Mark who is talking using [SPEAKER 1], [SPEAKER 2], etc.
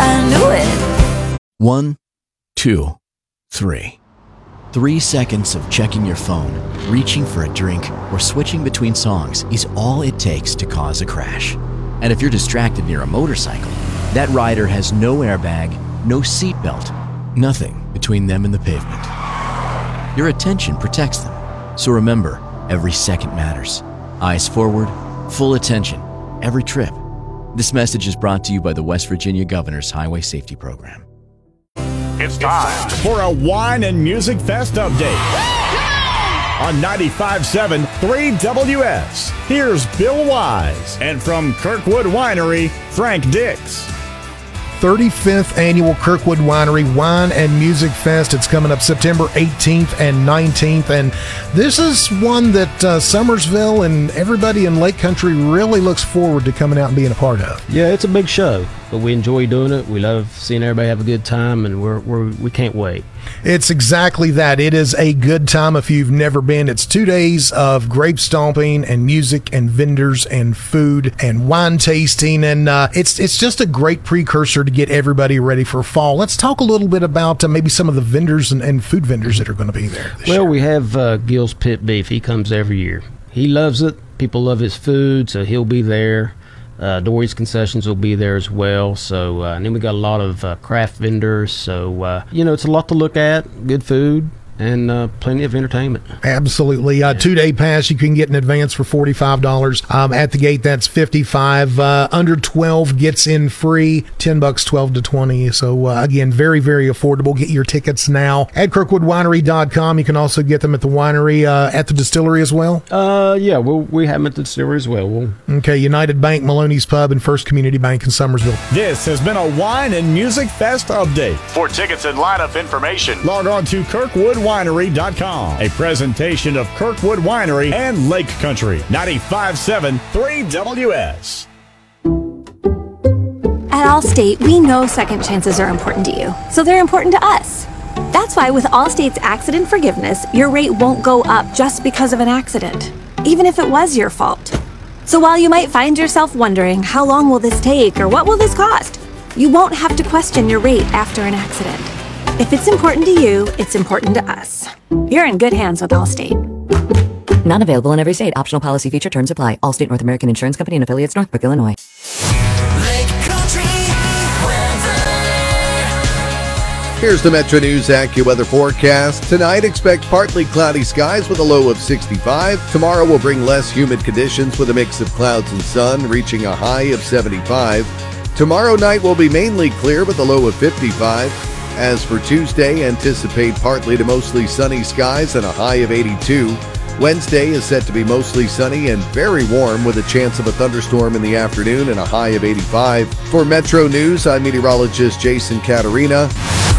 [SPEAKER 1] I knew it.
[SPEAKER 2] 1, 2, 3. 3 seconds of checking your phone, reaching for a drink, or switching between songs is all it takes to cause a crash. And if you're distracted near a motorcycle, that rider has no airbag, no seatbelt, nothing between them and the pavement. Your attention protects them. So remember, every second matters. Eyes forward, full attention, every trip. This message is brought to you by the West Virginia Governor's Highway Safety Program.
[SPEAKER 3] It's time for a Wine and Music Fest update on 95.7 3WS. Here's Bill Wise, and from Kirkwood Winery, Frank Dix.
[SPEAKER 4] 35th Annual Kirkwood Winery Wine and Music Fest. It's coming up September 18th and 19th, and this is one that Summersville and everybody in Lake Country really looks forward to coming out and being a part of.
[SPEAKER 5] Yeah, it's a big show, but we enjoy doing it. We love seeing everybody have a good time, and we can't wait.
[SPEAKER 4] It's exactly that. It is a good time if you've never been. It's 2 days of grape stomping and music and vendors and food and wine tasting, and it's just a great precursor to get everybody ready for fall. Let's talk a little bit about maybe some of the vendors and food vendors that are going to be there this year.
[SPEAKER 5] We have Gil's Pit Beef. He comes every year. He loves it. People love his food, so he'll be there. Dory's Concessions will be there as well. So, and then we got a lot of craft vendors. So, it's a lot to look at. Good food and plenty of entertainment.
[SPEAKER 4] Absolutely. 2-day pass you can get in advance for $45. At the gate, that's $55. Under 12 gets in free. $10, 12 to 20. So again, very, very affordable. Get your tickets now at kirkwoodwinery.com. You can also get them at the winery, at the distillery as well.
[SPEAKER 5] We have them at the distillery as well.
[SPEAKER 4] Okay, United Bank, Maloney's Pub, and First Community Bank in Summersville.
[SPEAKER 3] This has been a Wine and Music Fest update. For tickets and lineup information, log on to kirkwoodwinery.com. A presentation of Kirkwood Winery and Lake Country. 95.7 3WS.
[SPEAKER 1] At Allstate, we know second chances are important to you, so they're important to us. That's why with Allstate's accident forgiveness, your rate won't go up just because of an accident, even if it was your fault. So while you might find yourself wondering, how long will this take or what will this cost? You won't have to question your rate after an accident. If it's important to you, it's important to us. You're in good hands with Allstate.
[SPEAKER 6] Not available in every state. Optional policy feature terms apply. Allstate North American Insurance Company and affiliates, Northbrook, Illinois.
[SPEAKER 7] Here's the Metro News AccuWeather forecast. Tonight, expect partly cloudy skies with a low of 65. Tomorrow will bring less humid conditions with a mix of clouds and sun, reaching a high of 75. Tomorrow night will be mainly clear with a low of 55. As for Tuesday, anticipate partly to mostly sunny skies and a high of 82. Wednesday is set to be mostly sunny and very warm with a chance of a thunderstorm in the afternoon and a high of 85. For Metro News, I'm meteorologist Jason Caterina.